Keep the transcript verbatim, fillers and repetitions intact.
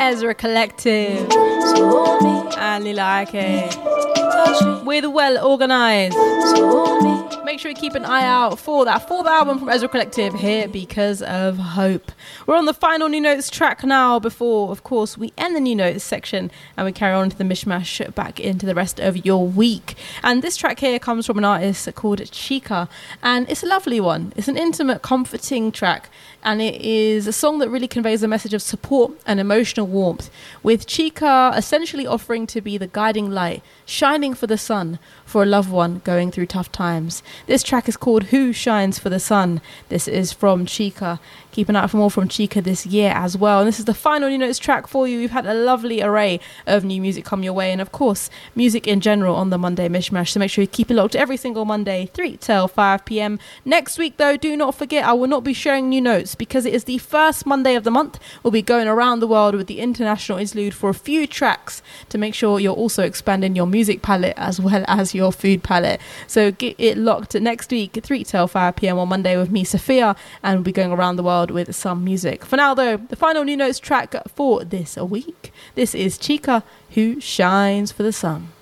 Ezra Collective and Lila Ake with Well Organized. Make sure you keep an eye out for that fourth album from Ezra Collective, Here Because of Hope. We're on the final New Notes track now before, of course, we end the New Notes section and we carry on to the mishmash back into the rest of your week. And this track here comes from an artist called Chika, and it's a lovely one. It's an intimate, comforting track, and it is a song that really conveys a message of support and emotional warmth, with Chika essentially offering to be the guiding light, shining for the sun for a loved one going through tough times. This track is called Who Shines for the Sun. This is from Chika. Keep an eye out for more from Chika this year as well. And this is the final New Notes track for you. We've had a lovely array of new music come your way, and of course, music in general on the Monday Mishmash. So make sure you keep it locked every single Monday, three till five p.m. Next week, though, do not forget, I will not be sharing new notes because it is the first Monday of the month. We'll be going around the world with the international interlude for a few tracks to make sure you're also expanding your music palette as well as your food palette. So get it locked next week, three till five p.m. on Monday with me, Sophia, and we'll be going around the world with some music. For now, though, the final New Notes track for this week, this is Chika, Who Shines for the Sun.